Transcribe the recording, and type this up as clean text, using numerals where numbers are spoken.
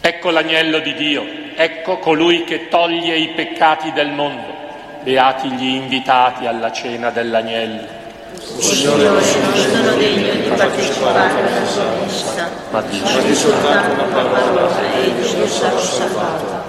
Ecco l'agnello di Dio, ecco colui che toglie i peccati del mondo. Beati gli invitati alla cena dell'agnello. Signore, non sono degno di partecipare alla sua messa, ma dici soltanto una parola e io sarò salvato.